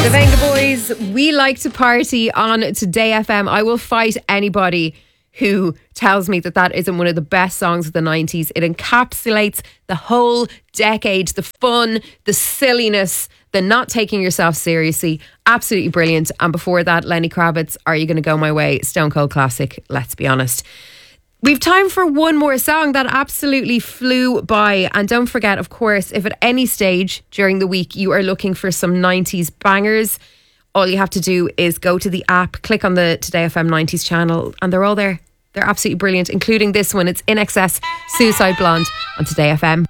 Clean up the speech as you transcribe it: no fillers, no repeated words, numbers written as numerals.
Venga Boys, we like to party on Today FM. I will fight anybody who tells me that that isn't one of the best songs of the 90s. It encapsulates the whole decade, the fun, the silliness, the not taking yourself seriously. Absolutely brilliant. And before that, Lenny Kravitz, Are You Gonna Go My Way? Stone Cold classic, let's be honest. We've time for one more song that absolutely flew by. And don't forget, of course, if at any stage during the week you are looking for some 90s bangers, all you have to do is go to the app, click on the Today FM 90s channel, and they're all there. They're absolutely brilliant, including this one. It's INXS, Suicide Blonde on Today FM.